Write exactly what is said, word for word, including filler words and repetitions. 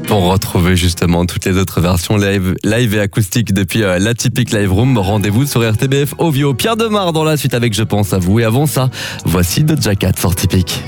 Pour retrouver justement toutes les autres versions live, live et acoustiques depuis euh, l'Atypique Live Room, rendez-vous sur R T B F Ovio. Pierre Demar dans la suite avec Je pense à vous. Et avant ça, voici Doja Cat sur Typique.